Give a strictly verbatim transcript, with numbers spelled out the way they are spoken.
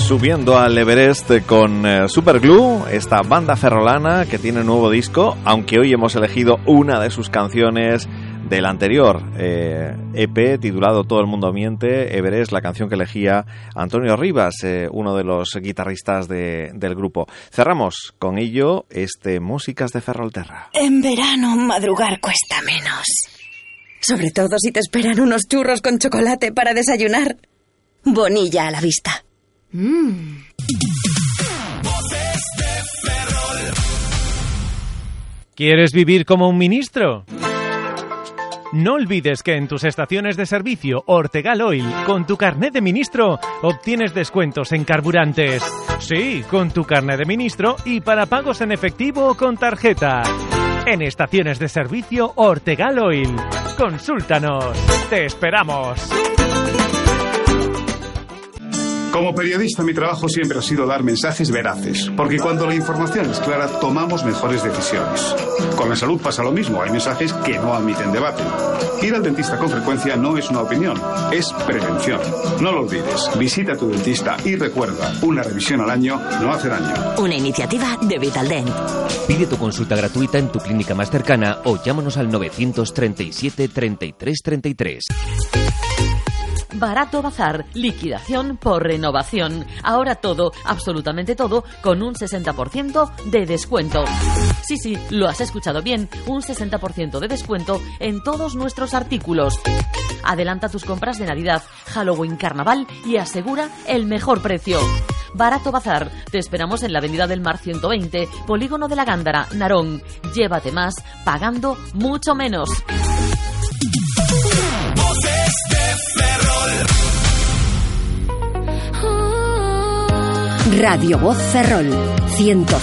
subiendo al Everest con eh, Superglue, esta banda ferrolana que tiene nuevo disco, aunque hoy hemos elegido una de sus canciones del anterior eh, E P titulado Todo el mundo miente, Everest, la canción que elegía Antonio Rivas, eh, uno de los guitarristas de, del grupo. Cerramos con ello este Músicas de Ferrolterra. En verano madrugar cuesta menos. Sobre todo si te esperan unos churros con chocolate para desayunar. Bonilla a la vista. Mmm. ¿Quieres vivir como un ministro? No olvides que en tus estaciones de servicio Ortegal Oil, con tu carnet de ministro, obtienes descuentos en carburantes. Sí, con tu carnet de ministro y para pagos en efectivo o con tarjeta. En estaciones de servicio Ortegal Oil. Consúltanos. Te esperamos. Como periodista, mi trabajo siempre ha sido dar mensajes veraces, porque cuando la información es clara, tomamos mejores decisiones. Con la salud pasa lo mismo, hay mensajes que no admiten debate. Ir al dentista con frecuencia no es una opinión, es prevención. No lo olvides, visita a tu dentista y recuerda, una revisión al año no hace daño. Una iniciativa de Vitaldent. Pide tu consulta gratuita en tu clínica más cercana o llámanos al novecientos treinta y siete, treinta y tres, treinta y tres. Barato Bazar, liquidación por renovación. Ahora todo, absolutamente todo, con un sesenta por ciento de descuento. Sí, sí, lo has escuchado bien, un sesenta por ciento de descuento en todos nuestros artículos. Adelanta tus compras de Navidad, Halloween, Carnaval y asegura el mejor precio. Barato Bazar, te esperamos en la Avenida del Mar ciento veinte, Polígono de la Gándara, Narón. Llévate más, pagando mucho menos. Radio Voz Ferrol, ciento